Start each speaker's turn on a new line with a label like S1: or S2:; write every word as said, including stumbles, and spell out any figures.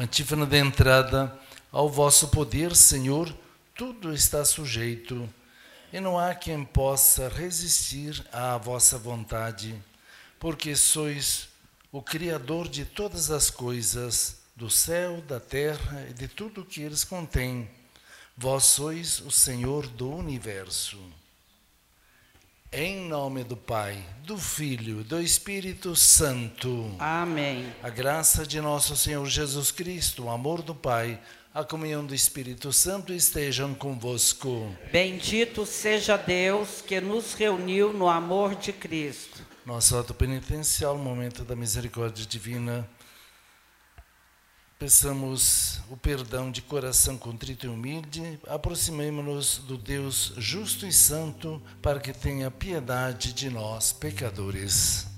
S1: Antífona de entrada: ao vosso poder, Senhor, tudo está sujeito, e não há quem possa resistir à vossa vontade, porque sois o Criador de todas as coisas, do céu, da terra e de tudo o que eles contêm. Vós sois o Senhor do universo. Em nome do Pai, do Filho e do Espírito Santo.
S2: Amém.
S1: A graça de nosso Senhor Jesus Cristo, o amor do Pai, a comunhão do Espírito Santo estejam convosco.
S2: Bendito seja Deus que nos reuniu no amor de Cristo.
S1: Nosso ato penitencial, momento da misericórdia divina. Peçamos o perdão de coração contrito e humilde, aproximemo-nos do Deus justo e santo, para que tenha piedade de nós, pecadores.